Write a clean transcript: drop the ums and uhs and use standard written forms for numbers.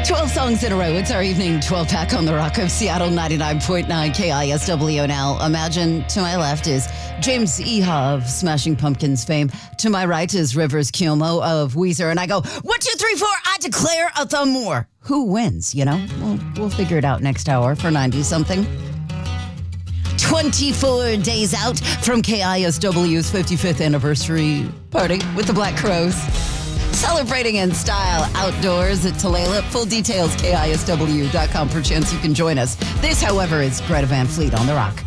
12 songs in a row. It's our evening 12 pack on the Rock of Seattle 99.9 KISW. Now, imagine to my left is James Iha of Smashing Pumpkins fame. To my right is Rivers Cuomo of Weezer. And I go, 1, 2, 3, 4, I declare a thumb more. Who wins, you know? We'll figure it out next hour for 90-something. 24 days out from KISW's 55th anniversary party with the Black Crowes. Celebrating in style outdoors at Tulalip. Full details, KISW.com. For a chance you can join us. This, however, is Greta Van Fleet on the Rock.